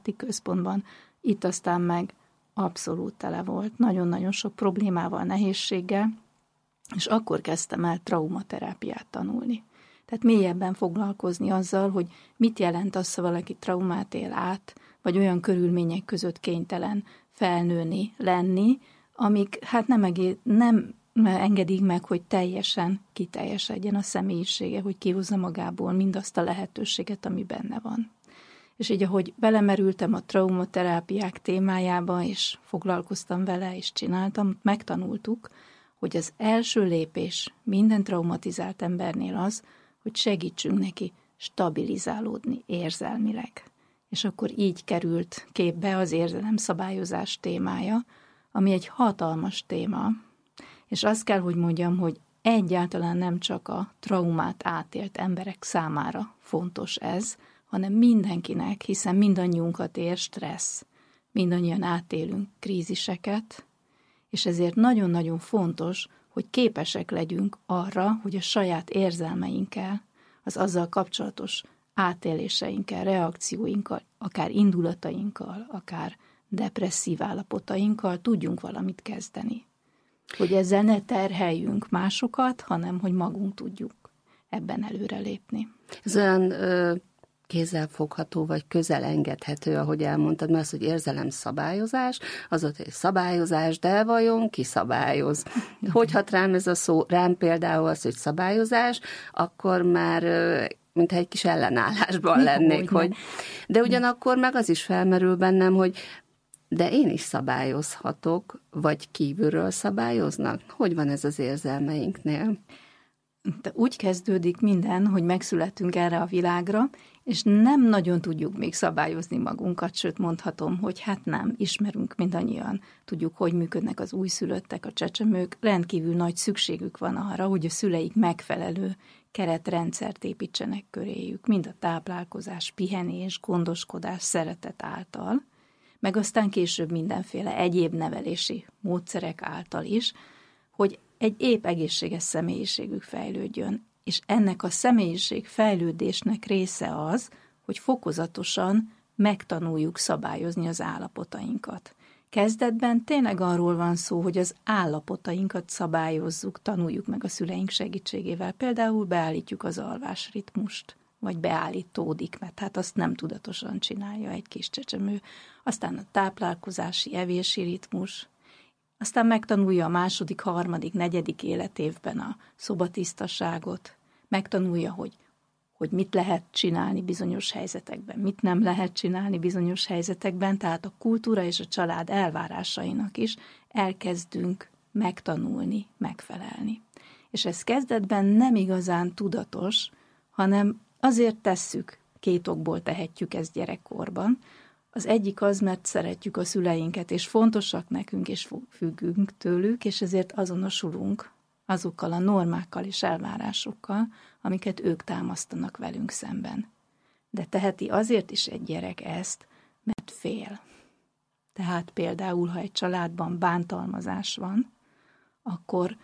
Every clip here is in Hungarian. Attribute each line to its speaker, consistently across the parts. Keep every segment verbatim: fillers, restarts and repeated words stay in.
Speaker 1: központban. Itt aztán meg abszolút tele volt, nagyon-nagyon sok problémával, nehézséggel, és akkor kezdtem el traumaterápiát tanulni. Tehát mélyebben foglalkozni azzal, hogy mit jelent az, ha valaki traumát él át, vagy olyan körülmények között kénytelen felnőni, lenni, amik hát nem, egész, nem engedik meg, hogy teljesen kiteljesedjen a személyisége, hogy kihozza magából mindazt a lehetőséget, ami benne van. És így, ahogy belemerültem a traumaterápiák témájába, és foglalkoztam vele, és csináltam, megtanultuk, hogy az első lépés minden traumatizált embernél az, hogy segítsünk neki stabilizálódni érzelmileg. És akkor így került képbe az érzelemszabályozás témája, ami egy hatalmas téma, és azt kell, hogy mondjam, hogy egyáltalán nem csak a traumát átélt emberek számára fontos ez, hanem mindenkinek, hiszen mindannyiunkat ér stressz, mindannyian átélünk kríziseket, és ezért nagyon-nagyon fontos, hogy képesek legyünk arra, hogy a saját érzelmeinkkel, az azzal kapcsolatos átéléseinkkel, reakcióinkkal, akár indulatainkkal, akár depresszív állapotainkkal tudjunk valamit kezdeni. Hogy ezzel ne terheljünk másokat, hanem hogy magunk tudjuk ebben előrelépni.
Speaker 2: Ez olyan ö, kézzelfogható, vagy közel engedhető, ahogy elmondtad, mert az, hogy érzelemszabályozás, az ott egy szabályozás, de vajon ki szabályoz? Hogy hat rám ez a szó, rám például az, hogy szabályozás, akkor már ö, mintha egy kis ellenállásban lennék. Hogy, de ugyanakkor meg az is felmerül bennem, hogy de én is szabályozhatok, vagy kívülről szabályoznak? Hogy van ez az érzelmeinknél?
Speaker 1: De úgy kezdődik minden, hogy megszületünk erre a világra, és nem nagyon tudjuk még szabályozni magunkat, sőt mondhatom, hogy hát nem, ismerünk mindannyian, tudjuk, hogy működnek az újszülöttek, a csecsemők, rendkívül nagy szükségük van arra, hogy a szüleik megfelelő keretrendszert építsenek köréjük, mind a táplálkozás, pihenés, gondoskodás, szeretet által, meg aztán később mindenféle egyéb nevelési módszerek által is, hogy egy épp egészséges személyiségük fejlődjön. És ennek a személyiség fejlődésnek része az, hogy fokozatosan megtanuljuk szabályozni az állapotainkat. Kezdetben tényleg arról van szó, hogy az állapotainkat szabályozzuk, tanuljuk meg a szüleink segítségével. Például beállítjuk az alvásritmust, vagy beállítódik, mert hát azt nem tudatosan csinálja egy kis csecsemő. Aztán a táplálkozási, evési ritmus, aztán megtanulja a második, harmadik, negyedik életévben a szobatisztaságot, megtanulja, hogy, hogy mit lehet csinálni bizonyos helyzetekben, mit nem lehet csinálni bizonyos helyzetekben, tehát a kultúra és a család elvárásainak is elkezdünk megtanulni, megfelelni. És ez kezdetben nem igazán tudatos, hanem azért tesszük, két okból tehetjük ezt gyerekkorban. Az egyik az, mert szeretjük a szüleinket, és fontosak nekünk, és függünk tőlük, és ezért azonosulunk azokkal a normákkal és elvárásokkal, amiket ők támasztanak velünk szemben. De teheti azért is egy gyerek ezt, mert fél. Tehát például, ha egy családban bántalmazás van, akkor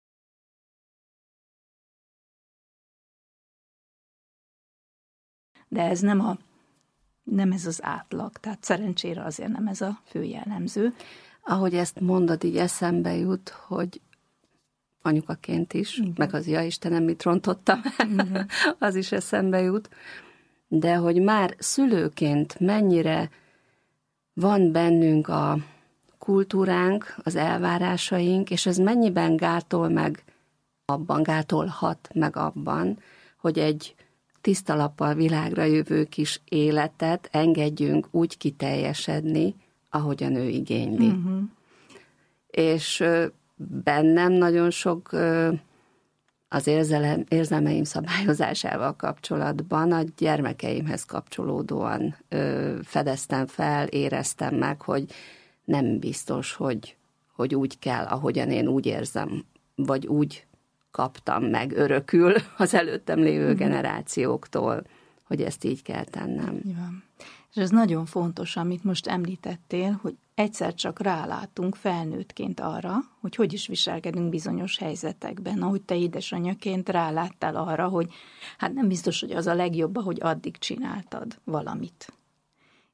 Speaker 1: de ez nem, a, nem ez az átlag, tehát szerencsére azért nem ez a fő jellemző.
Speaker 2: Ahogy ezt mondod, így eszembe jut, hogy anyukaként is, igen, meg az ja Istenem, mit rontottam, az is eszembe jut, de hogy már szülőként mennyire van bennünk a kultúránk, az elvárásaink, és ez mennyiben gátol meg abban, gátolhat meg abban, hogy egy tiszta lappal világra jövő kis életet engedjünk úgy kiteljesedni, ahogyan ő igényli. Uh-huh. És bennem nagyon sok az érzelem, érzelmeim szabályozásával kapcsolatban a gyermekeimhez kapcsolódóan fedeztem fel, éreztem meg, hogy nem biztos, hogy, hogy úgy kell, ahogyan én úgy érzem, vagy úgy kaptam meg örökül az előttem lévő uh-huh. generációktól, hogy ezt így kell tennem.
Speaker 1: Igen. És ez nagyon fontos, amit most említettél, hogy egyszer csak rálátunk felnőttként arra, hogy hogy is viselkedünk bizonyos helyzetekben, ahogy te édesanyaként ráláttál arra, hogy hát nem biztos, hogy az a legjobb, ahogy addig csináltad valamit.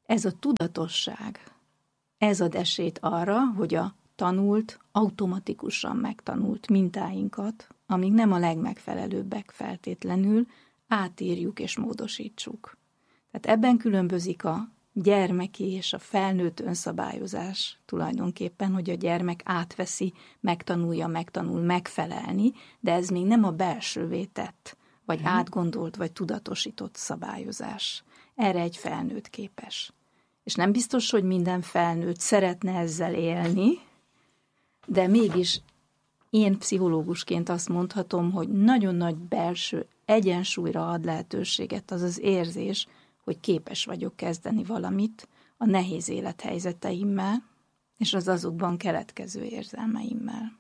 Speaker 1: ez a tudatosság, ez ad esélyt arra, hogy a tanult, automatikusan megtanult mintáinkat, amíg nem a legmegfelelőbbek feltétlenül, átírjuk és módosítsuk. Tehát ebben különbözik a gyermeki és a felnőtt önszabályozás tulajdonképpen, hogy a gyermek átveszi, megtanulja, megtanul megfelelni, de ez még nem a belsővé tett, vagy hmm. átgondolt, vagy tudatosított szabályozás. Erre egy felnőtt képes. És nem biztos, hogy minden felnőtt szeretne ezzel élni, de mégis én pszichológusként azt mondhatom, hogy nagyon nagy belső egyensúlyra ad lehetőséget az az érzés, hogy képes vagyok kezdeni valamit a nehéz élethelyzeteimmel, és az azokban keletkező érzelmeimmel.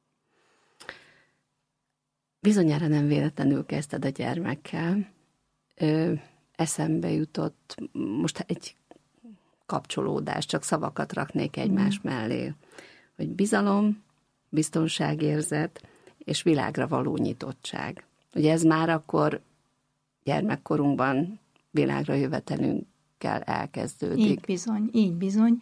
Speaker 2: Bizonyára nem véletlenül kezdted a gyermekkel. Ö, eszembe jutott most egy kapcsolódás, csak szavakat raknék egymás mm. mellé, hogy bizalom, biztonságérzet és világra való nyitottság. Ugye ez már akkor gyermekkorunkban világra jövetelünkkel elkezdődik.
Speaker 1: Így bizony, így bizony.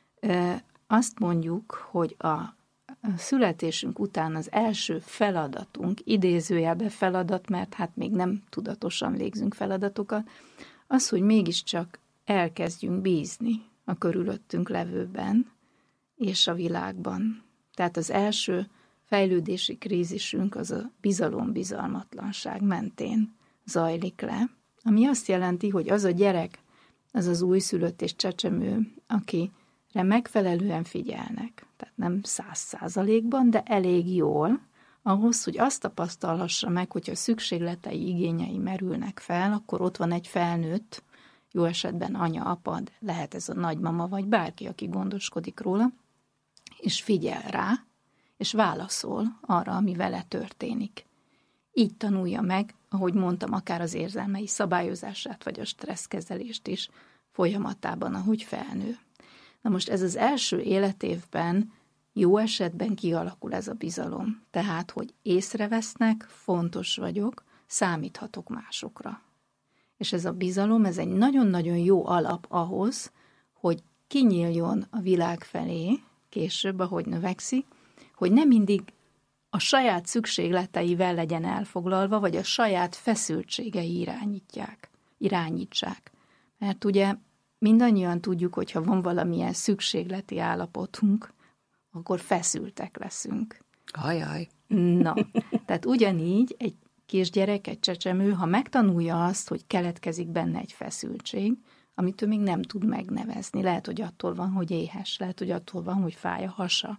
Speaker 1: Azt mondjuk, hogy a születésünk után az első feladatunk, idézőjelben feladat, mert hát még nem tudatosan végzünk feladatokat, az, hogy mégiscsak elkezdjünk bízni a körülöttünk levőben és a világban. Tehát az első fejlődési krízisünk az a bizalom-bizalmatlanság mentén zajlik le, ami azt jelenti, hogy az a gyerek, az az újszülött és csecsemő, akire megfelelően figyelnek, tehát nem száz százalékban, de elég jól, ahhoz, hogy azt tapasztalhassa meg, hogyha szükségletei, igényei merülnek fel, akkor ott van egy felnőtt, jó esetben anya, apa, de lehet ez a nagymama, vagy bárki, aki gondoskodik róla, és figyel rá, és válaszol arra, ami vele történik. Így tanulja meg, ahogy mondtam, akár az érzelmei szabályozását, vagy a stresszkezelést is folyamatában, ahogy felnő. Na most ez az első életévben jó esetben kialakul ez a bizalom. Tehát, hogy észrevesznek, fontos vagyok, számíthatok másokra. És ez a bizalom, ez egy nagyon-nagyon jó alap ahhoz, hogy kinyíljon a világ felé, később, ahogy növekszik, hogy nem mindig a saját szükségleteivel legyen elfoglalva, vagy a saját feszültségei irányítják, irányítsák. Mert ugye mindannyian tudjuk, hogy ha van valamilyen szükségleti állapotunk, akkor feszültek leszünk.
Speaker 2: Ajaj.
Speaker 1: Na, tehát ugyanígy egy kisgyerek, egy csecsemő, ha megtanulja azt, hogy keletkezik benne egy feszültség, amit ő még nem tud megnevezni. Lehet, hogy attól van, hogy éhes, lehet, hogy attól van, hogy fáj a hasa.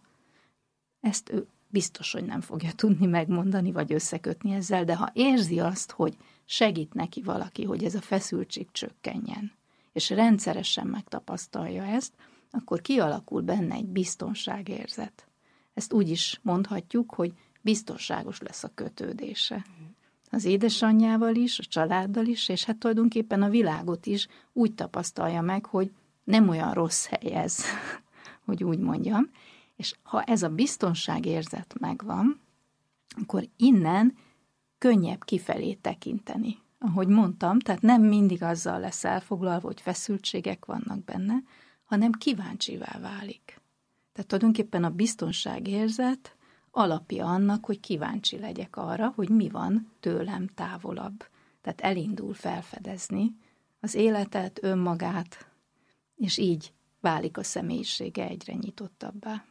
Speaker 1: Ezt ő biztos, hogy nem fogja tudni megmondani, vagy összekötni ezzel, de ha érzi azt, hogy segít neki valaki, hogy ez a feszültség csökkenjen, és rendszeresen megtapasztalja ezt, akkor kialakul benne egy biztonságérzet. Ezt úgy is mondhatjuk, hogy biztonságos lesz a kötődése. Az édesanyjával is, a családdal is, és hát tulajdonképpen a világot is úgy tapasztalja meg, hogy nem olyan rossz hely ez, hogy úgy mondjam. És ha ez a biztonságérzet megvan, akkor innen könnyebb kifelé tekinteni. Ahogy mondtam, tehát nem mindig azzal lesz elfoglalva, hogy feszültségek vannak benne, hanem kíváncsivá válik. Tehát tulajdonképpen a biztonságérzet alapja annak, hogy kíváncsi legyek arra, hogy mi van tőlem távolabb. Tehát elindul felfedezni az életet, önmagát, és így válik a személyisége egyre nyitottabbá.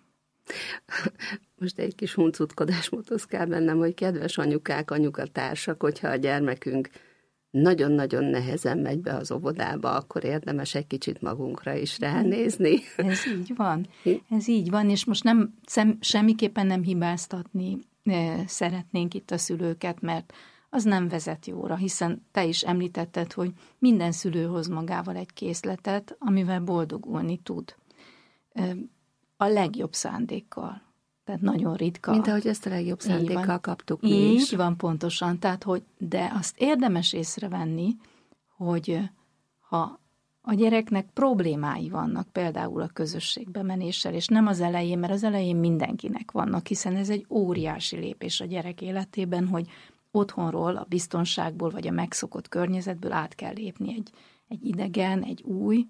Speaker 2: Most egy kis huncutkodás motoszkál bennem, hogy kedves anyukák, anyukatársak, hogyha a gyermekünk nagyon-nagyon nehezen megy be az óvodába, akkor érdemes egy kicsit magunkra is ránézni.
Speaker 1: Ez így van. Ez így van, és most nem, semmiképpen nem hibáztatni szeretnénk itt a szülőket, mert az nem vezet jóra, hiszen te is említetted, hogy minden szülő hoz magával egy készletet, amivel boldogulni tud. A legjobb szándékkal. Tehát nagyon ritka.
Speaker 2: Mint ahogy ezt a legjobb szándékkal kaptuk mi
Speaker 1: Így
Speaker 2: is.
Speaker 1: van, pontosan. Tehát, hogy, de azt érdemes észrevenni, hogy ha a gyereknek problémái vannak, például a közösségbe menéssel, és nem az elején, mert az elején mindenkinek vannak, hiszen ez egy óriási lépés a gyerek életében, hogy otthonról, a biztonságból, vagy a megszokott környezetből át kell lépni egy, egy idegen, egy új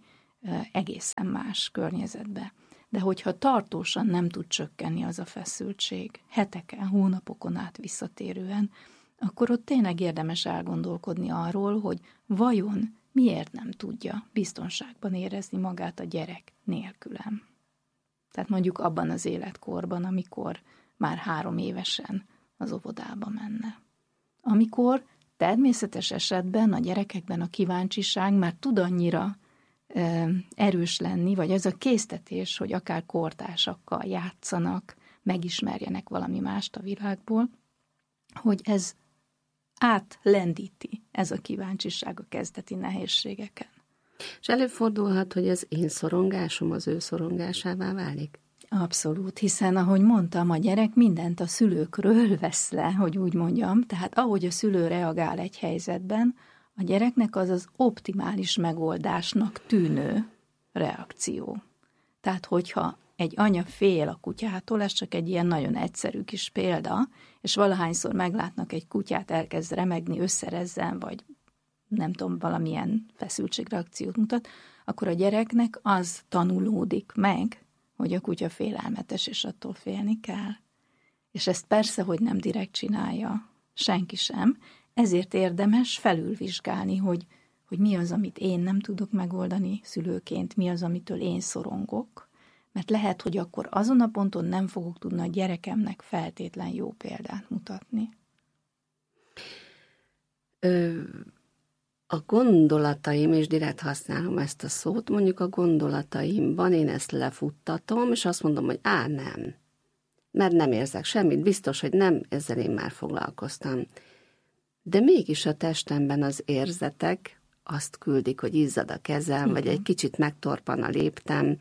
Speaker 1: egészen más környezetbe. De hogyha tartósan nem tud csökkenni az a feszültség, heteken, hónapokon át visszatérően, akkor ott tényleg érdemes elgondolkodni arról, hogy vajon miért nem tudja biztonságban érezni magát a gyerek nélkülem. Tehát mondjuk abban az életkorban, amikor már három évesen az óvodába menne. Amikor természetes esetben a gyerekekben a kíváncsiság már tud annyira e, erős lenni, vagy ez a késztetés, hogy akár kortársakkal játszanak, megismerjenek valami mást a világból, hogy ez átlendíti ez a kíváncsiság a kezdeti nehézségeken.
Speaker 2: És előfordulhat, hogy az én szorongásom az ő szorongásává válik?
Speaker 1: Abszolút, hiszen ahogy mondtam, a gyerek mindent a szülőkről vesz le, hogy úgy mondjam, tehát ahogy a szülő reagál egy helyzetben, a gyereknek az az optimális megoldásnak tűnő reakció. Tehát hogyha egy anya fél a kutyától, ez csak egy ilyen nagyon egyszerű kis példa, és valahányszor meglátnak egy kutyát, elkezd remegni, összerezzen, vagy nem tudom, valamilyen feszültségreakciót mutat, akkor a gyereknek az tanulódik meg, hogy a kutya félelmetes, és attól félni kell. És ezt persze, hogy nem direkt csinálja senki sem, ezért érdemes felülvizsgálni, hogy, hogy mi az, amit én nem tudok megoldani szülőként, mi az, amitől én szorongok, mert lehet, hogy akkor azon a ponton nem fogok tudni a gyerekemnek feltétlen jó példát mutatni.
Speaker 2: Ö, a gondolataim, és direkt használom ezt a szót, mondjuk a gondolataimban én ezt lefuttatom, és azt mondom, hogy á, nem. Mert nem érzek semmit, biztos, hogy nem, ezzel én már foglalkoztam. De mégis a testemben az érzetek azt küldik, hogy izzad a kezem, igen, vagy egy kicsit megtorpan a léptem.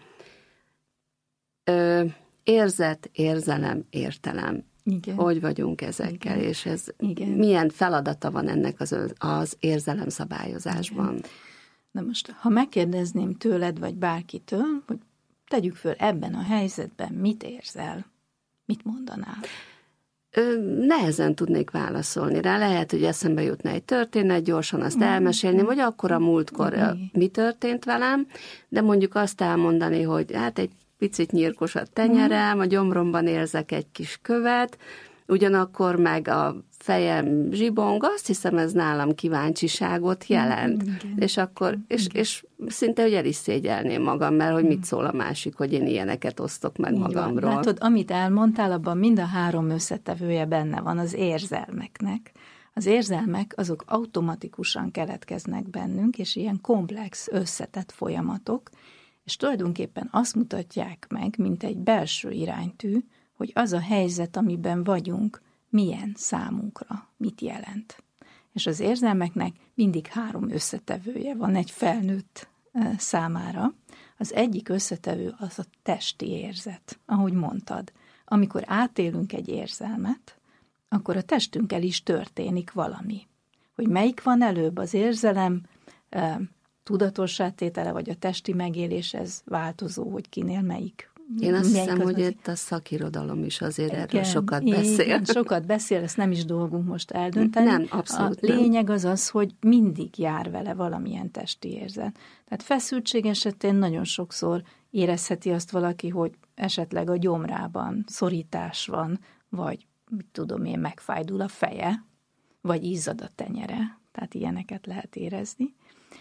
Speaker 2: Ö, érzet, érzelem, értelem. Igen. Hogy vagyunk ezekkel, igen, és ez igen, milyen feladata van ennek az, az érzelem szabályozásban? Igen.
Speaker 1: Na most, ha megkérdezném tőled, vagy bárkitől, hogy tegyük föl ebben a helyzetben, mit érzel? Mit mondanál?
Speaker 2: Ö, nehezen tudnék válaszolni rá. Lehet, hogy eszembe jutna egy történet, gyorsan azt mm. elmesélni, vagy akkor a múltkor mm. mi történt velem, de mondjuk azt elmondani, hogy hát egy picit nyírkos a tenyerem, a gyomromban érzek egy kis követ, ugyanakkor meg a fejem zsibong, azt hiszem, ez nálam kíváncsiságot jelent. Igen. És akkor, és, és szinte, hogy el is szégyelném magam, mert hogy mit szól a másik, hogy én ilyeneket osztok meg magamról.
Speaker 1: Van. Látod, amit elmondtál, abban mind a három összetevője benne van az érzelmeknek. Az érzelmek azok automatikusan keletkeznek bennünk, és ilyen komplex, összetett folyamatok, és tulajdonképpen azt mutatják meg, mint egy belső iránytű, hogy az a helyzet, amiben vagyunk, milyen számunkra, mit jelent. És az érzelmeknek mindig három összetevője van egy felnőtt számára. Az egyik összetevő az a testi érzet, ahogy mondtad. Amikor átélünk egy érzelmet, akkor a testünkkel is történik valami. Hogy melyik van előbb, az érzelem tudatossá tétele, vagy a testi megélés, ez változó, hogy kinél melyik.
Speaker 2: Én azt hiszem, hogy az... itt a szakirodalom is azért igen, erről sokat beszél.
Speaker 1: Igen, sokat beszél, ezt nem is dolgunk most eldönteni.
Speaker 2: Nem, abszolút
Speaker 1: A
Speaker 2: nem.
Speaker 1: lényeg az az, hogy mindig jár vele valamilyen testi érzet. Tehát feszültség esetén nagyon sokszor érezheti azt valaki, hogy esetleg a gyomrában szorítás van, vagy mit tudom én, megfájdul a feje, vagy izzad a tenyere. Tehát ilyeneket lehet érezni.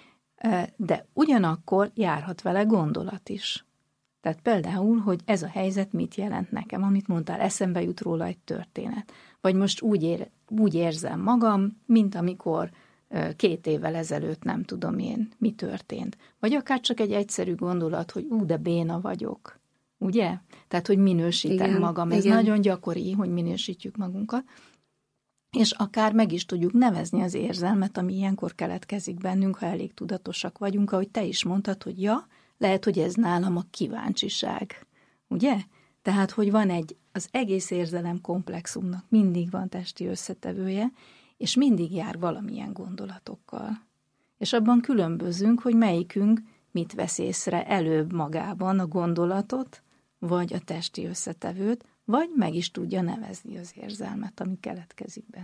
Speaker 1: De ugyanakkor járhat vele gondolat is. Tehát például, hogy ez a helyzet mit jelent nekem, amit mondtál, eszembe jut róla egy történet. Vagy most úgy, ér, úgy érzem magam, mint amikor két évvel ezelőtt nem tudom én, mi történt. Vagy akár csak egy egyszerű gondolat, hogy ú, de béna vagyok. Ugye? Tehát, hogy minősítem igen, magam. Ez igen. nagyon gyakori, hogy minősítjük magunkat. És akár meg is tudjuk nevezni az érzelmet, ami ilyenkor keletkezik bennünk, ha elég tudatosak vagyunk, ahogy te is mondtad, hogy ja, lehet, hogy ez nálam a kíváncsiság. Ugye? Tehát, hogy van egy, az egész érzelem komplexumnak mindig van testi összetevője, és mindig jár valamilyen gondolatokkal. És abban különbözünk, hogy melyikünk mit vesz észre előbb magában a gondolatot, vagy a testi összetevőt, vagy meg is tudja nevezni az érzelmet, ami keletkezik benne.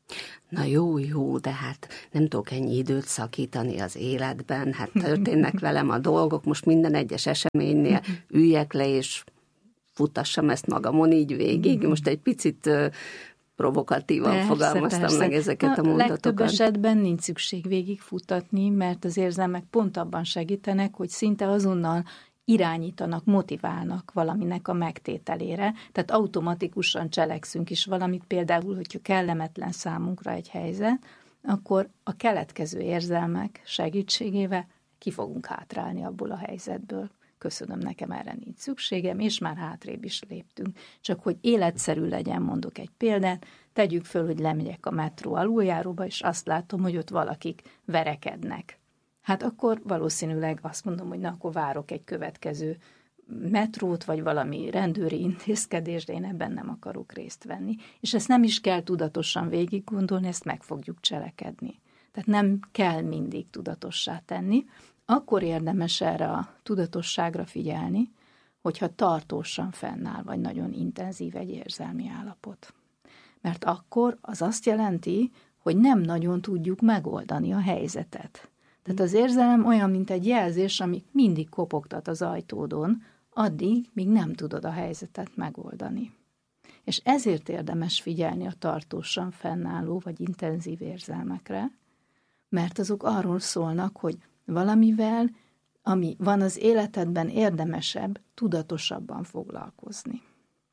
Speaker 2: Na jó, jó, de hát nem tudok ennyi időt szakítani az életben, hát történnek velem a dolgok, most minden egyes eseménynél üljek le, és futtassam ezt magamon így végig. Most egy picit provokatívan persze, fogalmaztam persze. meg ezeket a, a mondatokat.
Speaker 1: Legtöbb esetben nincs szükség végigfutatni, mert az érzelmek pont abban segítenek, hogy szinte azonnal irányítanak, motiválnak valaminek a megtételére, tehát automatikusan cselekszünk is valamit, például, hogyha kellemetlen számunkra egy helyzet, akkor a keletkező érzelmek segítségével ki fogunk hátrálni abból a helyzetből. Köszönöm, nekem erre nincs szükségem, és már hátrébb is léptünk. Csak hogy életszerű legyen, mondok egy példát, tegyük föl, hogy lemegyek a metró aluljáróba, és azt látom, hogy ott valakik verekednek. Hát akkor valószínűleg azt mondom, hogy na, akkor várok egy következő metrót, vagy valami rendőri intézkedést, de én ebben nem akarok részt venni. És ezt nem is kell tudatosan végig gondolni, ezt meg fogjuk cselekedni. Tehát nem kell mindig tudatossá tenni. Akkor érdemes erre a tudatosságra figyelni, hogyha tartósan fennáll, vagy nagyon intenzív egy érzelmi állapot. Mert akkor az azt jelenti, hogy nem nagyon tudjuk megoldani a helyzetet. Tehát az érzelem olyan, mint egy jelzés, ami mindig kopogtat az ajtódon, addig, míg nem tudod a helyzetet megoldani. És ezért érdemes figyelni a tartósan fennálló vagy intenzív érzelmekre, mert azok arról szólnak, hogy valamivel, ami van az életedben, érdemesebb, tudatosabban foglalkozni.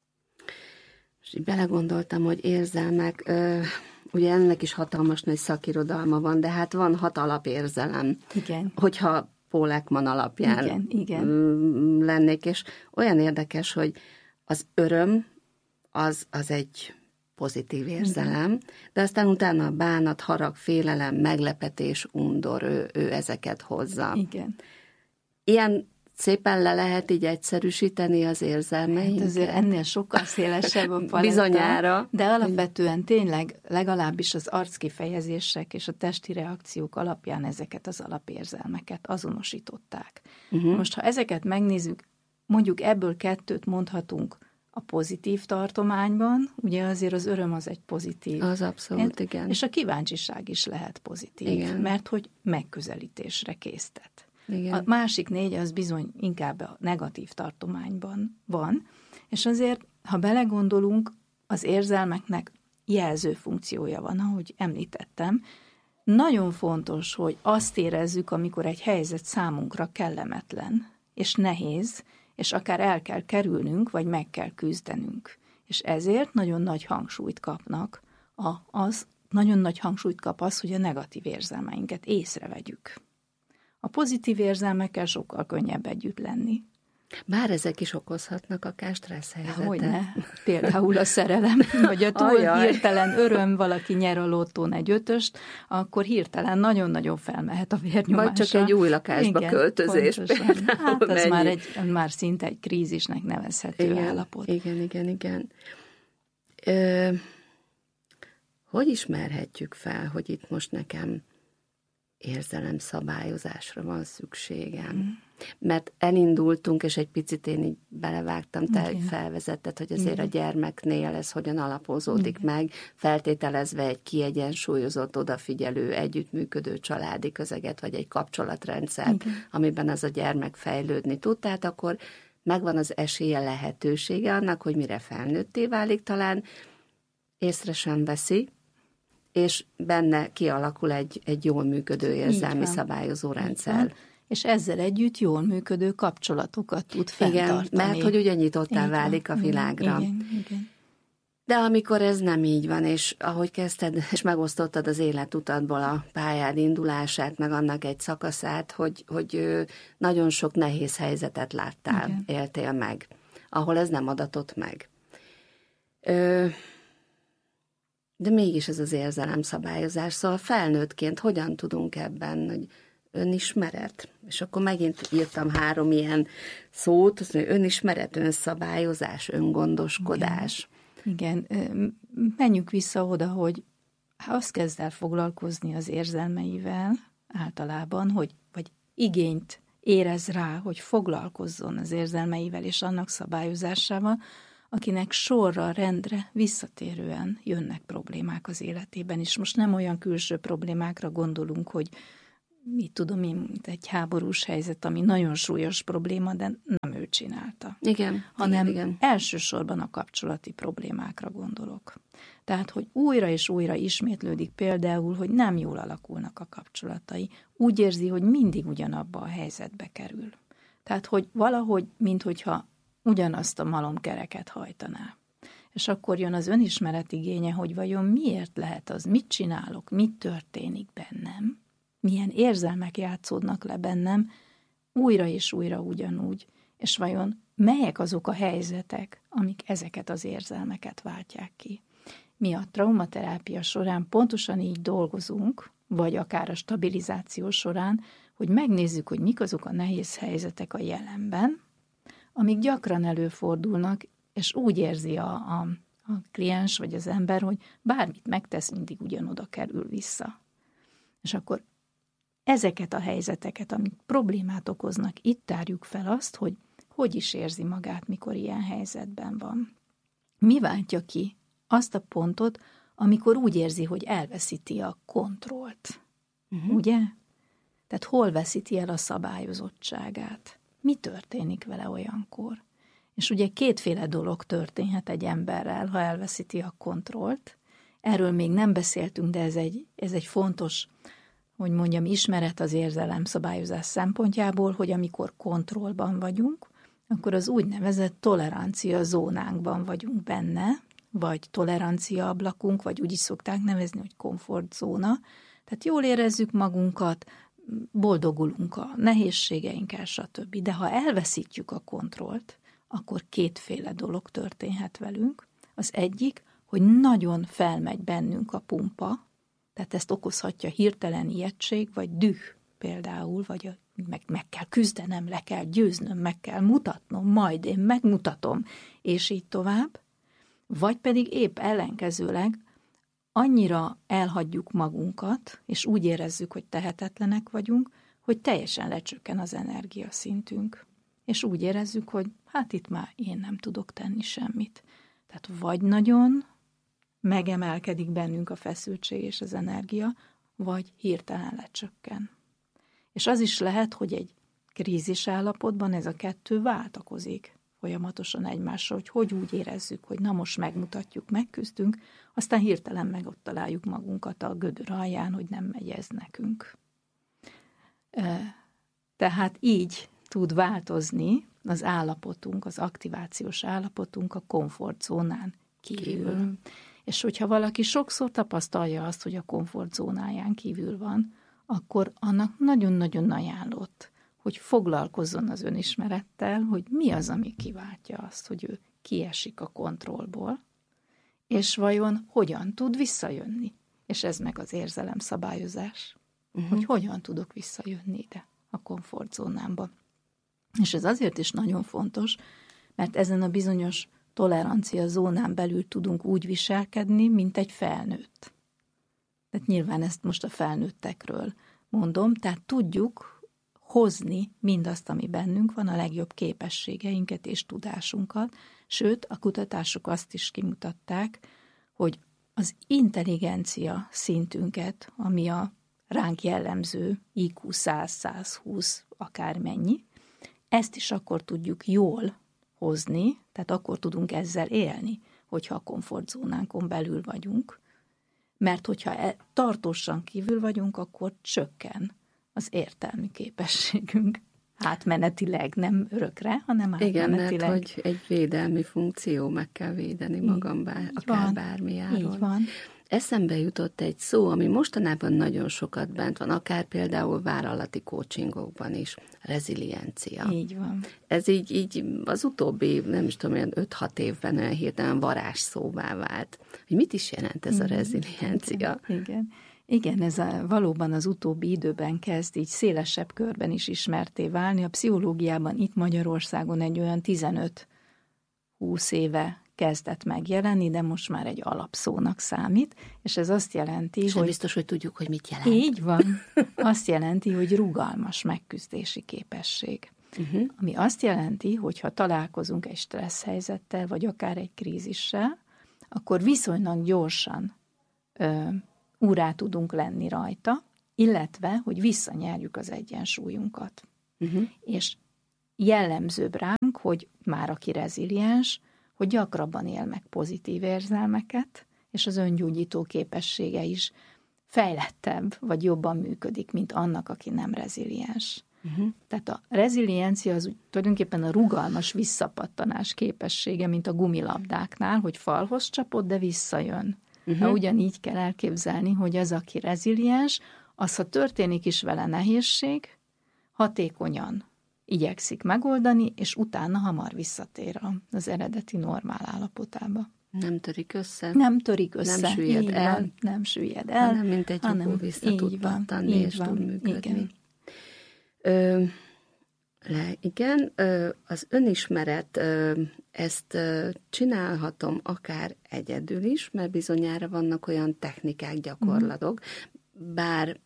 Speaker 2: És így belegondoltam, hogy érzelmek, ö, ugye ennek is hatalmas nagy szakirodalma van, de hát van hat alapérzelem.
Speaker 1: Igen.
Speaker 2: Hogyha Paul Ekman alapján
Speaker 1: igen, igen.
Speaker 2: lennék, és olyan érdekes, hogy az öröm az, az egy pozitív érzelem, igen. de aztán utána a bánat, harag, félelem, meglepetés, undor, ő, ő ezeket hozza.
Speaker 1: Igen.
Speaker 2: Ilyen szépen le lehet így egyszerűsíteni az érzelmeinket.
Speaker 1: Hát azért ennél sokkal szélesebb a paletta.
Speaker 2: Bizonyára.
Speaker 1: De alapvetően tényleg legalábbis az arckifejezések és a testi reakciók alapján ezeket az alapérzelmeket azonosították. Uh-huh. Most, ha ezeket megnézzük, mondjuk ebből kettőt mondhatunk a pozitív tartományban, ugye azért az öröm az egy pozitív.
Speaker 2: Az abszolút, igen.
Speaker 1: És a kíváncsiság is lehet pozitív, igen. mert hogy megközelítésre késztet. Igen. A másik négy az bizony inkább a negatív tartományban van, és azért, ha belegondolunk, az érzelmeknek jelző funkciója van, ahogy említettem. Nagyon fontos, hogy azt érezzük, amikor egy helyzet számunkra kellemetlen, és nehéz, és akár el kell kerülnünk, vagy meg kell küzdenünk. És ezért nagyon nagy hangsúlyt kapnak, a, az, nagyon nagy hangsúlyt kap az, hogy a negatív érzelmeinket észrevegyük. A pozitív érzelmekkel sokkal könnyebb együtt lenni.
Speaker 2: Bár ezek is okozhatnak akár stressz helyzetet.
Speaker 1: Hogyne. Például a szerelem, vagy a túl Ajaj. hirtelen öröm, valaki nyer a lottón egy ötöst, akkor hirtelen nagyon-nagyon felmehet a vérnyomása.
Speaker 2: Vagy csak egy új lakásba igen, költözés. Például
Speaker 1: hát az már, egy, már szinte egy krízisnek nevezhető
Speaker 2: igen,
Speaker 1: állapot.
Speaker 2: Igen, igen, igen. Ö, hogy ismerhetjük fel, hogy itt most nekem érzelemszabályozásra van szükségem? Mm. Mert elindultunk, és egy picit én így belevágtam, te okay. felvezetted, hogy azért igen. a gyermeknél ez hogyan alapozódik igen. meg, feltételezve egy kiegyensúlyozott, odafigyelő, együttműködő családi közeget, vagy egy kapcsolatrendszer, igen. amiben az a gyermek fejlődni tud, tehát akkor megvan az esélye, lehetősége annak, hogy mire felnőtté válik, talán észre sem veszi, és benne kialakul egy, egy jól működő érzelmi szabályozó rendszer.
Speaker 1: És ezzel együtt jól működő kapcsolatokat tud fenntartani.
Speaker 2: Igen, mert hogy ugye nyitottá válik a világra.
Speaker 1: Igen, igen.
Speaker 2: De amikor ez nem így van, és ahogy kezdted, és megosztottad az életutadból a pályád indulását, meg annak egy szakaszát, hogy, hogy nagyon sok nehéz helyzetet láttál, igen. éltél meg, ahol ez nem adatott meg. De mégis ez az érzelemszabályozás, szóval felnőttként hogyan tudunk ebben, hogy önismeret, és akkor megint írtam három ilyen szót, az, hogy önismeret, önszabályozás, öngondoskodás.
Speaker 1: Igen. Igen, menjünk vissza oda, hogy azt kezd el foglalkozni az érzelmeivel általában, hogy, vagy igényt érez rá, hogy foglalkozzon az érzelmeivel és annak szabályozásával, akinek sorra, rendre, visszatérően jönnek problémák az életében, és most nem olyan külső problémákra gondolunk, hogy mit tudom én, mint egy háborús helyzet, ami nagyon súlyos probléma, de nem ő csinálta.
Speaker 2: Igen.
Speaker 1: Hanem
Speaker 2: igen, igen.
Speaker 1: elsősorban a kapcsolati problémákra gondolok. Tehát, hogy újra és újra ismétlődik például, hogy nem jól alakulnak a kapcsolatai. Úgy érzi, hogy mindig ugyanabba a helyzetbe kerül. Tehát, hogy valahogy, minthogyha ugyanazt a malomkereket hajtaná. És akkor jön az önismeret igénye, hogy vajon miért lehet az, mit csinálok, mit történik bennem, milyen érzelmek játszódnak le bennem, újra és újra ugyanúgy, és vajon melyek azok a helyzetek, amik ezeket az érzelmeket váltják ki. Mi a traumaterápia során pontosan így dolgozunk, vagy akár a stabilizáció során, hogy megnézzük, hogy mik azok a nehéz helyzetek a jelenben, amik gyakran előfordulnak, és úgy érzi a, a, a kliens vagy az ember, hogy bármit megtesz, mindig ugyanoda kerül vissza. És akkor ezeket a helyzeteket, amik problémát okoznak, itt tárjuk fel azt, hogy hogy is érzi magát, mikor ilyen helyzetben van. Mi váltja ki azt a pontot, amikor úgy érzi, hogy elveszíti a kontrollt. Uh-huh. Ugye? Tehát hol veszíti el a szabályozottságát? Mi történik vele olyankor? És ugye kétféle dolog történhet egy emberrel, ha elveszíti a kontrollt. Erről még nem beszéltünk, de ez egy, ez egy fontos, hogy mondjam, ismeret az érzelem szabályozás szempontjából, hogy amikor kontrollban vagyunk, akkor az úgynevezett tolerancia zónánkban vagyunk benne, vagy tolerancia ablakunk, vagy úgy is szokták nevezni, hogy komfortzóna. Tehát jól érezzük magunkat, boldogulunk a nehézségeinkkel, stb. De ha elveszítjük a kontrollt, akkor kétféle dolog történhet velünk. Az egyik, hogy nagyon felmegy bennünk a pumpa, tehát ezt okozhatja hirtelen ijegység, vagy düh például, vagy a, meg, meg kell küzdenem, le kell győznöm, meg kell mutatnom, majd én megmutatom, és így tovább. Vagy pedig épp ellenkezőleg annyira elhagyjuk magunkat, és úgy érezzük, hogy tehetetlenek vagyunk, hogy teljesen lecsökken az energiaszintünk. És úgy érezzük, hogy hát itt már én nem tudok tenni semmit. Tehát vagy nagyon megemelkedik bennünk a feszültség és az energia, vagy hirtelen lecsökken. És az is lehet, hogy egy krízis állapotban ez a kettő váltakozik folyamatosan egymással, hogy hogy úgy érezzük, hogy na most megmutatjuk, megküzdünk, aztán hirtelen meg ott találjuk magunkat a gödör alján, hogy nem megy ez nekünk. Tehát így tud változni az állapotunk, az aktivációs állapotunk a komfortzónán kívül. kívül. És hogyha valaki sokszor tapasztalja azt, hogy a komfortzónáján kívül van, akkor annak nagyon-nagyon ajánlott, hogy foglalkozzon az önismerettel, hogy mi az, ami kiváltja azt, hogy ő kiesik a kontrollból, és vajon hogyan tud visszajönni. És ez meg az érzelemszabályozás, uh-huh. hogy hogyan tudok visszajönni ide a komfortzónámba. És ez azért is nagyon fontos, mert ezen a bizonyos tolerancia zónán belül tudunk úgy viselkedni, mint egy felnőtt. Tehát nyilván ezt most a felnőttekről mondom, tehát tudjuk hozni mindazt, ami bennünk van, a legjobb képességeinket és tudásunkat, sőt, a kutatások azt is kimutatták, hogy az intelligencia szintünket, ami a ránk jellemző I Q száz, százhúsz, akármennyi, ezt is akkor tudjuk jól hozni, tehát akkor tudunk ezzel élni, hogyha a komfortzónánkon belül vagyunk, mert hogyha tartósan kívül vagyunk, akkor csökken az értelmi képességünk. Átmenetileg, nem örökre, hanem átmenetileg.
Speaker 2: Igen, mert hogy egy védelmi funkció, meg kell védeni magam bár, akár van, bármi áron.
Speaker 1: Így van.
Speaker 2: Eszembe jutott egy szó, ami mostanában nagyon sokat bent van, akár például vállalati coachingokban is, reziliencia.
Speaker 1: Így van.
Speaker 2: Ez így, így az utóbbi, nem is tudom, olyan öt-hat évben olyan hirtelen varázsszóvá vált. Hogy mit is jelent ez a reziliencia?
Speaker 1: Igen, igen. Igen, ez a, valóban az utóbbi időben kezd így szélesebb körben is ismerté válni. A pszichológiában itt Magyarországon egy olyan tizenöt-húsz éve kezdett megjelenni, de most már egy alapszónak számít, és ez azt jelenti,
Speaker 2: és
Speaker 1: hogy...
Speaker 2: biztos, hogy tudjuk, hogy mit jelent.
Speaker 1: Így van. Azt jelenti, hogy rugalmas megküzdési képesség. Uh-huh. Ami azt jelenti, hogy ha találkozunk egy stressz helyzettel, vagy akár egy krízissel, akkor viszonylag gyorsan ö, úrá tudunk lenni rajta, illetve, hogy visszanyerjük az egyensúlyunkat. Uh-huh. És jellemzőbb ránk, hogy már aki reziliens, hogy gyakrabban él meg pozitív érzelmeket, és az öngyógyító képessége is fejlettebb, vagy jobban működik, mint annak, aki nem reziliens. Uh-huh. Tehát a reziliencia az tulajdonképpen a rugalmas visszapattanás képessége, mint a gumilabdáknál, hogy falhoz csapod, de visszajön. Uh-huh. Na, ugyanígy kell elképzelni, hogy az, aki reziliens, az, ha történik is vele nehézség, hatékonyan igyekszik megoldani, és utána hamar visszatér az eredeti normál állapotába.
Speaker 2: Nem törik össze.
Speaker 1: Nem törik össze.
Speaker 2: Nem süllyed
Speaker 1: így
Speaker 2: el.
Speaker 1: Van, nem süllyed el.
Speaker 2: Hanem mint egy lyukó vissza tud pattanni, és van, tud működni. Igen. Ö, le, igen, ö, az önismeret, ö, ezt ö, csinálhatom akár egyedül is, mert bizonyára vannak olyan technikák, gyakorlatok, mm. bár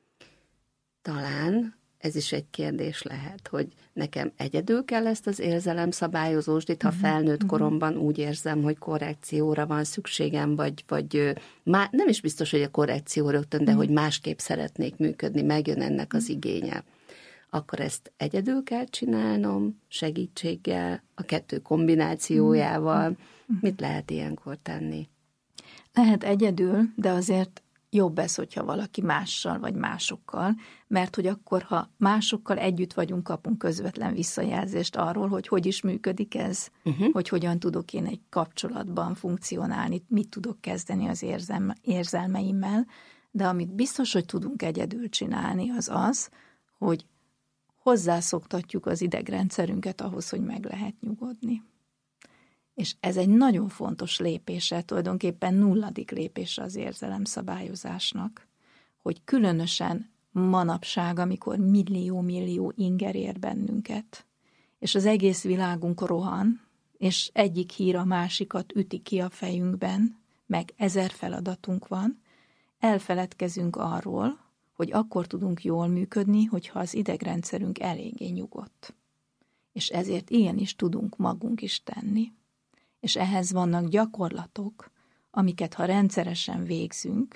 Speaker 2: talán ez is egy kérdés lehet, hogy nekem egyedül kell ezt az érzelemszabályozósdit, ha felnőtt koromban úgy érzem, hogy korrekcióra van szükségem, vagy, vagy má, nem is biztos, hogy a korrekció rögtön, de hogy másképp szeretnék működni, megjön ennek az igénye. Akkor ezt egyedül kell csinálnom, segítséggel, a kettő kombinációjával. Mit lehet ilyenkor tenni?
Speaker 1: Lehet egyedül, de azért jobb ez, hogyha valaki mással vagy másokkal, mert hogy akkor, ha másokkal együtt vagyunk, kapunk közvetlen visszajelzést arról, hogy hogy is működik ez, uh-huh. hogy hogyan tudok én egy kapcsolatban funkcionálni, mit tudok kezdeni az érzem, érzelmeimmel, de amit biztos, hogy tudunk egyedül csinálni, az az, hogy hozzászoktatjuk az idegrendszerünket ahhoz, hogy meg lehet nyugodni. És ez egy nagyon fontos lépése, tulajdonképpen nulladik lépése az érzelemszabályozásnak, hogy különösen manapság, amikor millió-millió inger ér bennünket, és az egész világunk rohan, és egyik hír a másikat üti ki a fejünkben, meg ezer feladatunk van, elfeledkezünk arról, hogy akkor tudunk jól működni, hogyha az idegrendszerünk eléggé nyugodt. És ezért igenis tudunk magunk is tenni. És ehhez vannak gyakorlatok, amiket ha rendszeresen végzünk,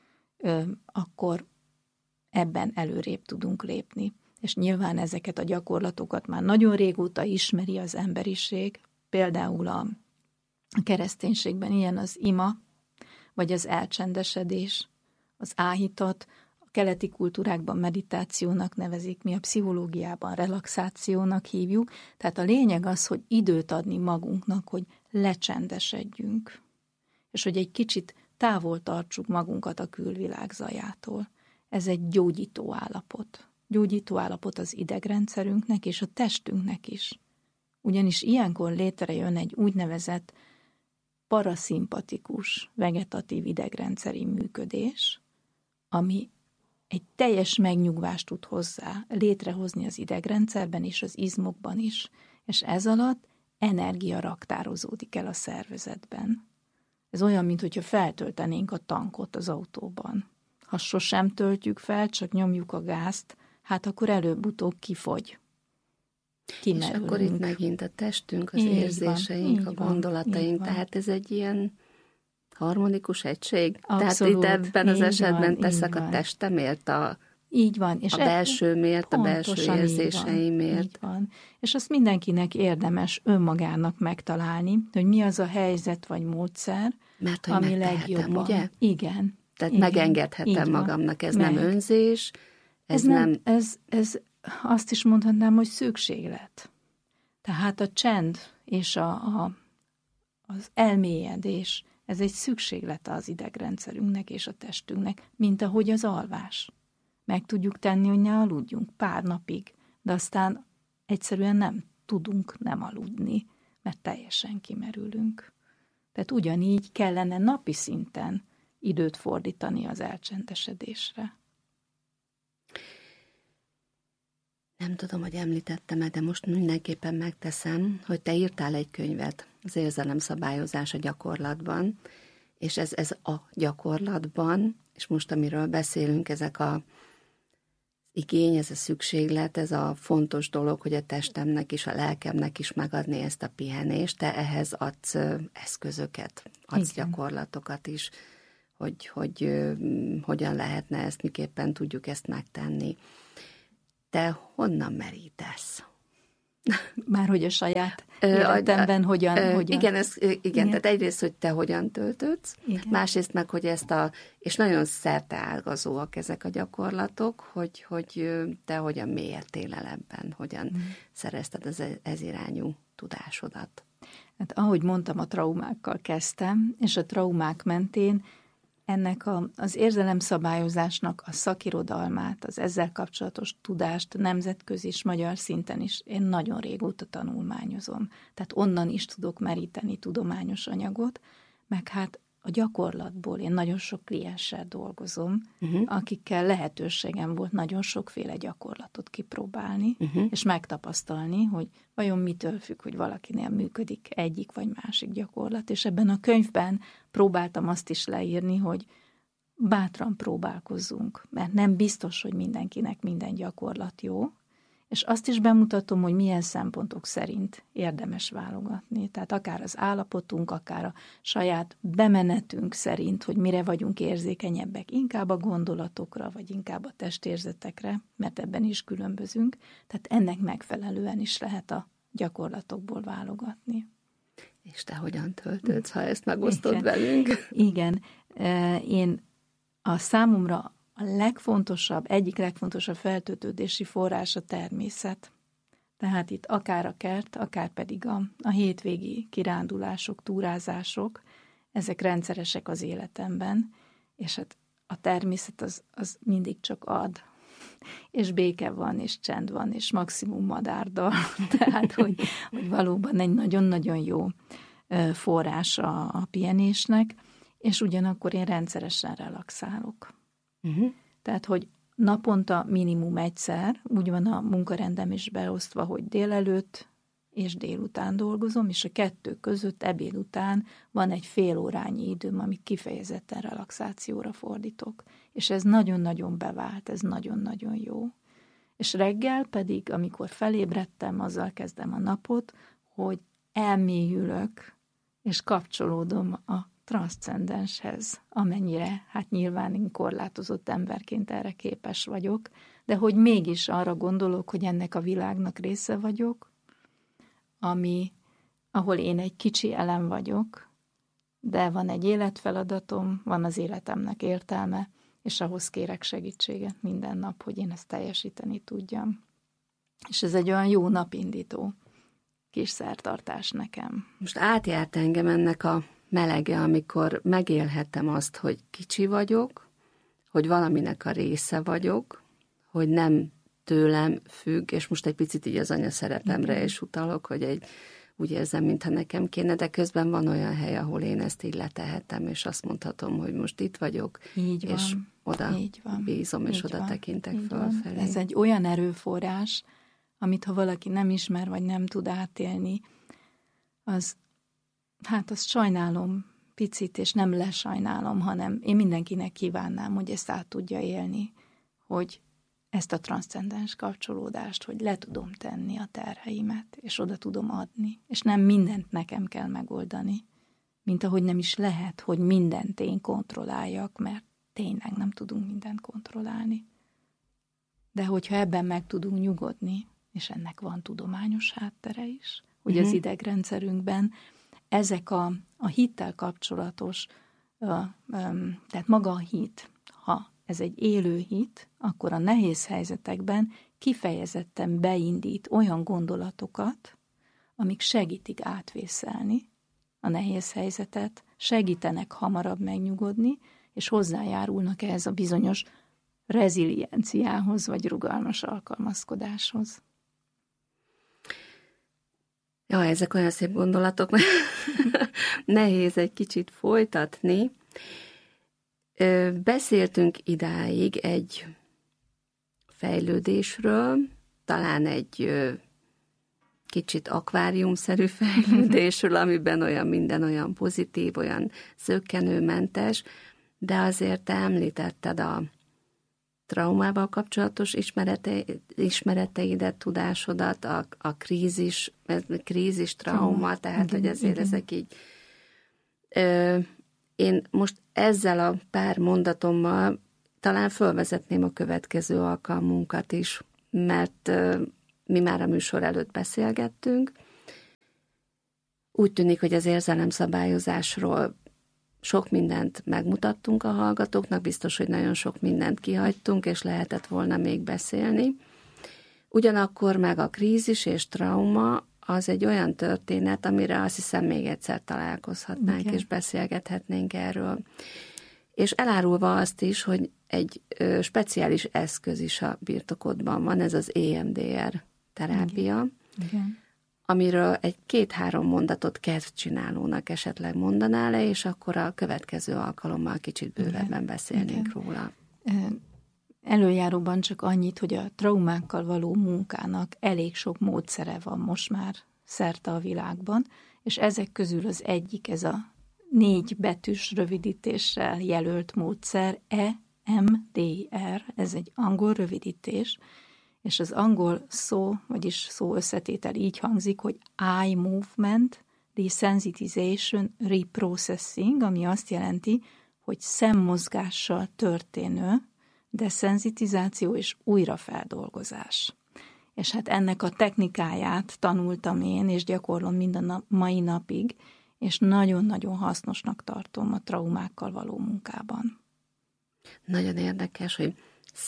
Speaker 1: akkor ebben előrébb tudunk lépni. És nyilván ezeket a gyakorlatokat már nagyon régóta ismeri az emberiség, például a kereszténységben ilyen az ima, vagy az elcsendesedés, az áhítat, a keleti kultúrákban meditációnak nevezik, mi a pszichológiában relaxációnak hívjuk. Tehát a lényeg az, hogy időt adni magunknak, hogy lecsendesedjünk, és hogy egy kicsit távol tartsuk magunkat a külvilág zajától. Ez egy gyógyító állapot. Gyógyító állapot az idegrendszerünknek és a testünknek is. Ugyanis ilyenkor létrejön egy úgynevezett paraszimpatikus, vegetatív idegrendszeri működés, ami egy teljes megnyugvást tud hozzá létrehozni az idegrendszerben és az izmokban is, és ez alatt energia raktározódik el a szervezetben. Ez olyan, mintha feltöltenénk a tankot az autóban. Ha sosem töltjük fel, csak nyomjuk a gázt, hát akkor előbb-utóbb kifogy. Kimerülünk.
Speaker 2: És akkor itt megint a testünk, az így érzéseink, van, a gondolataink, van, tehát ez egy ilyen harmonikus egység.
Speaker 1: Abszolút,
Speaker 2: tehát itt ebben az esetben
Speaker 1: van,
Speaker 2: teszek a testemért, a,
Speaker 1: így van. És
Speaker 2: a belsőmért, a belső érzéseimért.
Speaker 1: Így van, így van. És azt mindenkinek érdemes önmagának megtalálni, hogy mi az a helyzet vagy módszer,
Speaker 2: mert, hogy
Speaker 1: ami legjobban.
Speaker 2: Ugye?
Speaker 1: Igen.
Speaker 2: Tehát
Speaker 1: igen,
Speaker 2: megengedhetem magamnak, ez meg. nem önzés, ez,
Speaker 1: ez
Speaker 2: nem...
Speaker 1: nem ez, ez azt is mondhatnám, hogy szükséglet. Tehát a csend és a, a, az elmélyedés, ez egy szükséglete az idegrendszerünknek és a testünknek, mint ahogy az alvás. Meg tudjuk tenni, hogy ne aludjunk pár napig, de aztán egyszerűen nem tudunk nem aludni, mert teljesen kimerülünk. Tehát ugyanígy kellene napi szinten időt fordítani az elcsendesedésre.
Speaker 2: Nem tudom, hogy említettem-e, de most mindenképpen megteszem, hogy te írtál egy könyvet, az érzelemszabályozás a gyakorlatban, és ez, ez a gyakorlatban, és most amiről beszélünk, ezek a igény, ez a szükséglet, ez a fontos dolog, hogy a testemnek és a lelkemnek is megadni ezt a pihenést, te ehhez adsz eszközöket, adsz Igen. gyakorlatokat is, hogy, hogy uh, hogyan lehetne ezt, miképpen tudjuk ezt megtenni. Te honnan merítesz?
Speaker 1: Már hogy a saját életemben
Speaker 2: ö,
Speaker 1: hogyan,
Speaker 2: ö,
Speaker 1: hogyan...
Speaker 2: Igen, ez, igen, igen, tehát egyrészt, hogy te hogyan töltődsz, igen. másrészt meg, hogy ezt a, és nagyon szerteágazóak ezek a gyakorlatok, hogy, hogy te hogyan mélyedtél el ebben, hogyan mm. szerezted az ez irányú tudásodat.
Speaker 1: Hát ahogy mondtam, a traumákkal kezdtem, és a traumák mentén ennek a, az érzelemszabályozásnak a szakirodalmát, az ezzel kapcsolatos tudást nemzetközi és magyar szinten is én nagyon régóta tanulmányozom. Tehát onnan is tudok meríteni tudományos anyagot, meg hát a gyakorlatból én nagyon sok klienssel dolgozom, uh-huh. akikkel lehetőségem volt nagyon sokféle gyakorlatot kipróbálni, uh-huh. és megtapasztalni, hogy vajon mitől függ, hogy valakinél működik egyik vagy másik gyakorlat, és ebben a könyvben próbáltam azt is leírni, hogy bátran próbálkozzunk, mert nem biztos, hogy mindenkinek minden gyakorlat jó, és azt is bemutatom, hogy milyen szempontok szerint érdemes válogatni. Tehát akár az állapotunk, akár a saját bemenetünk szerint, hogy mire vagyunk érzékenyebbek, inkább a gondolatokra, vagy inkább a testérzetekre, mert ebben is különbözünk. Tehát ennek megfelelően is lehet a gyakorlatokból válogatni.
Speaker 2: És te hogyan töltődsz, ha ezt megosztod Igen. velünk?
Speaker 1: Igen. Én a számomra a legfontosabb, egyik legfontosabb feltöltődési forrás a természet. Tehát itt akár a kert, akár pedig a, a hétvégi kirándulások, túrázások, ezek rendszeresek az életemben, és hát a természet az, az mindig csak ad. És béke van, és csend van, és maximum madárdal. Tehát, hogy, hogy valóban egy nagyon-nagyon jó forrás a, a pihenésnek, és ugyanakkor én rendszeresen relaxálok. Uh-huh. Tehát, hogy naponta minimum egyszer, úgy van a munkarendem is beosztva, hogy délelőtt és délután dolgozom, és a kettő között ebéd után van egy fél órányi időm, amit kifejezetten relaxációra fordítok. És ez nagyon-nagyon bevált, ez nagyon-nagyon jó. És reggel pedig, amikor felébredtem, azzal kezdem a napot, hogy elmélyülök, és kapcsolódom a transzcendenshez, amennyire, hát nyilván én korlátozott emberként erre képes vagyok, de hogy mégis arra gondolok, hogy ennek a világnak része vagyok, ami, ahol én egy kicsi elem vagyok, de van egy életfeladatom, van az életemnek értelme, és ahhoz kérek segítséget minden nap, hogy én ezt teljesíteni tudjam. És ez egy olyan jó napindító kis szertartás nekem.
Speaker 2: Most átjárt engem ennek a melege, amikor megélhettem azt, hogy kicsi vagyok, hogy valaminek a része vagyok, hogy nem tőlem függ, és most egy picit így az anyaszerepemre Igen. is utalok, hogy egy, úgy érzem, mintha nekem kéne, de közben van olyan hely, ahol én ezt így letehetem, és azt mondhatom, hogy most itt vagyok,
Speaker 1: így
Speaker 2: és
Speaker 1: van.
Speaker 2: oda
Speaker 1: így van.
Speaker 2: bízom, és
Speaker 1: így
Speaker 2: oda
Speaker 1: van.
Speaker 2: tekintek
Speaker 1: így
Speaker 2: fölfelé.
Speaker 1: Ez egy olyan erőforrás, amit ha valaki nem ismer, vagy nem tud átélni, az hát azt sajnálom picit, és nem lesajnálom, hanem én mindenkinek kívánnám, hogy ezt át tudja élni, hogy ezt a transzcendens kapcsolódást, hogy le tudom tenni a terheimet, és oda tudom adni, és nem mindent nekem kell megoldani, mint ahogy nem is lehet, hogy mindent én kontrolláljak, mert tényleg nem tudunk mindent kontrollálni. De hogyha ebben meg tudunk nyugodni, és ennek van tudományos háttere is, hogy uh-huh. az idegrendszerünkben ezek a, a hittel kapcsolatos, a, a, tehát maga a hit, ha ez egy élő hit, akkor a nehéz helyzetekben kifejezetten beindít olyan gondolatokat, amik segítik átvészelni a nehéz helyzetet, segítenek hamarabb megnyugodni, és hozzájárulnak ehhez a bizonyos rezilienciához, vagy rugalmas alkalmazkodáshoz.
Speaker 2: Ja, ezek olyan szép gondolatok, mert nehéz egy kicsit folytatni. Beszéltünk idáig egy fejlődésről, talán egy kicsit akváriumszerű fejlődésről, amiben olyan minden olyan pozitív, olyan zökkenőmentes, de azért te említetted a, traumával kapcsolatos ismerete, ismereteidet, tudásodat, a, a krízis, krízis trauma, trauma. tehát, igen, hogy ezért igen. ezek így... Ö, én most ezzel a pár mondatommal talán fölvezetném a következő alkalmunkat is, mert ö, mi már a műsor előtt beszélgettünk. Úgy tűnik, hogy az érzelemszabályozásról sok mindent megmutattunk a hallgatóknak, biztos, hogy nagyon sok mindent kihagytunk, és lehetett volna még beszélni. Ugyanakkor meg a krízis és trauma az egy olyan történet, amire azt hiszem még egyszer találkozhatnánk, okay. és beszélgethetnénk erről. És elárulva azt is, hogy egy ö, speciális eszköz is a birtokodban van, ez az é em dé er terápia, okay. amiről egy két-három mondatot kedvcsinálónak esetleg mondanál le, és akkor a következő alkalommal kicsit bővebben igen. beszélnénk igen. róla.
Speaker 1: Előjáróban csak annyit, hogy a traumákkal való munkának elég sok módszere van most már szerte a világban, és ezek közül az egyik, ez a négy betűs rövidítéssel jelölt módszer, é em dé er, ez egy angol rövidítés, és az angol szó, vagyis szó összetétel így hangzik, hogy eye movement, desensitization, reprocessing, ami azt jelenti, hogy szemmozgással történő deszenzitizáció és újrafeldolgozás. És hát ennek a technikáját tanultam én, és gyakorlom minden nap, mai napig, és nagyon-nagyon hasznosnak tartom a traumákkal való munkában.
Speaker 2: Nagyon érdekes, hogy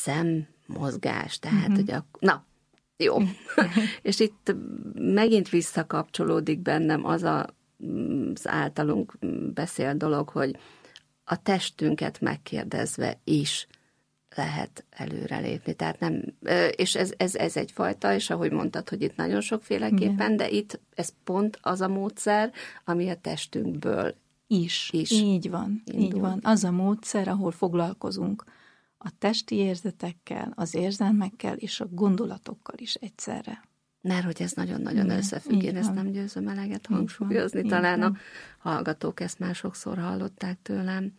Speaker 2: szemmozgás, tehát, uh-huh. hogy a... Na, jó. És itt megint visszakapcsolódik bennem az a, az általunk beszélt dolog, hogy a testünket megkérdezve is lehet előrelépni. Tehát nem, és ez, ez, ez egyfajta, és ahogy mondtad, hogy itt nagyon sokféleképpen, igen. de itt ez pont az a módszer, ami a testünkből
Speaker 1: is. is így van, indul. Így van. Az a módszer, ahol foglalkozunk a testi érzetekkel, az érzelmekkel és a gondolatokkal is egyszerre.
Speaker 2: Mert hogy ez nagyon-nagyon igen, összefügg, én ezt nem győzöm eleget hangsúlyozni, van, talán a hallgatók ezt már sokszor hallották tőlem.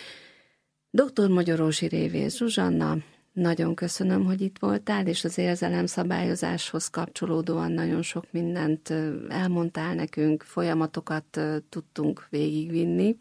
Speaker 2: doktor Magyarósi Révész Zsuzsanna, nagyon köszönöm, hogy itt voltál, és az érzelemszabályozáshoz kapcsolódóan nagyon sok mindent elmondtál nekünk, folyamatokat tudtunk végigvinni.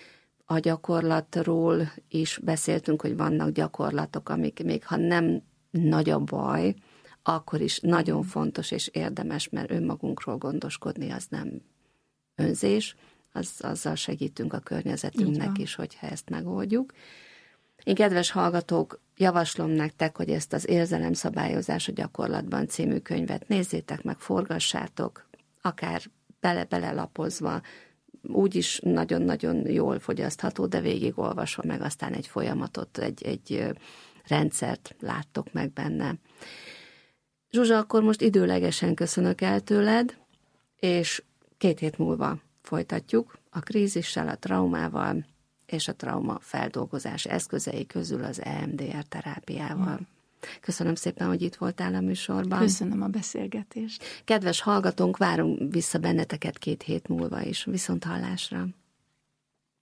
Speaker 2: A gyakorlatról is beszéltünk, hogy vannak gyakorlatok, amik még ha nem nagy a baj, akkor is nagyon fontos és érdemes, mert önmagunkról gondoskodni az nem önzés, az, azzal segítünk a környezetünknek is, hogyha ezt megoldjuk. Én, kedves hallgatók, javaslom nektek, hogy ezt az Érzelemszabályozás a gyakorlatban című könyvet nézzétek meg, forgassátok, akár bele-bele lapozva, úgyis nagyon-nagyon jól fogyasztható, de végigolvasva meg aztán egy folyamatot, egy, egy rendszert láttok meg benne. Zsuzsa, akkor most időlegesen köszönök el tőled, és két hét múlva folytatjuk a krízissel, a traumával, és a trauma feldolgozás eszközei közül az é em dé er terápiával. Köszönöm szépen, hogy itt voltál a műsorban.
Speaker 1: Köszönöm a beszélgetést.
Speaker 2: Kedves hallgatónk, várunk vissza benneteket két hét múlva is. Viszont hallásra!